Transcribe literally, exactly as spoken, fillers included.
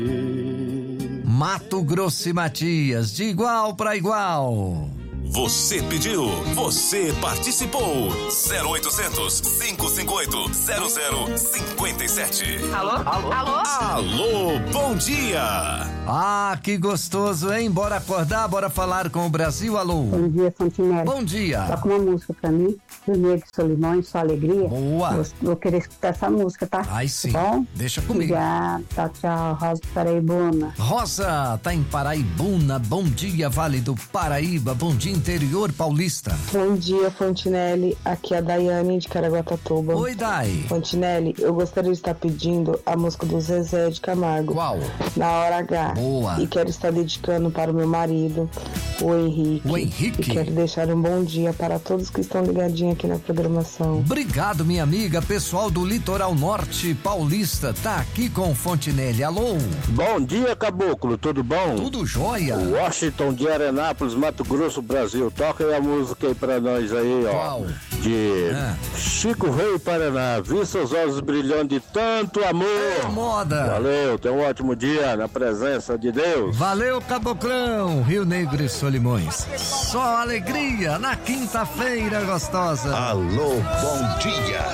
Mato Grosso e Matias, de igual para igual. Você pediu, você participou. zero oitocentos, cinco cinco oito, zero zero cinco sete. Alô? Alô? Alô? Alô, bom dia. Ah, que gostoso, hein? Bora acordar, bora falar com o Brasil. Alô? Bom dia, Fontinelli. Bom dia. Toca uma música pra mim, do Negro Solimões, Só Alegria. Boa. Eu vou querer escutar essa música, tá? Ai, sim. Tá bom? Deixa comigo. Obrigada, tchau, tchau. Rosa Paraibuna. Rosa, tá em Paraibuna. Bom dia, Vale do Paraíba. Bom dia, interior paulista. Bom dia, Fontinelli. Aqui é a Daiane de Caraguatatuba. Oi, Dai. Fontinelli, eu gostaria de estar pedindo a música do Zezé de Camargo. Qual? Na Hora H. Boa. E quero estar dedicando para o meu marido, o Henrique. O Henrique. E quero deixar um bom dia para todos que estão ligadinhos aqui na programação. Obrigado, minha amiga. Pessoal do Litoral Norte Paulista, tá aqui com Fontinelli. Alô? Bom dia, Caboclo. Tudo bom? Tudo jóia. Washington de Arenápolis, Mato Grosso, Brasil. Toca aí a música aí pra nós aí, ó. Qual? De Ah. Chico Rei Paraná. Vi seus olhos brilhando de tanto amor. É moda. Valeu, tenha um ótimo dia na presença de Deus. Valeu, Caboclão. Rio Negro e Solimões. Só alegria na quinta-feira gostosa. Alô, bom dia.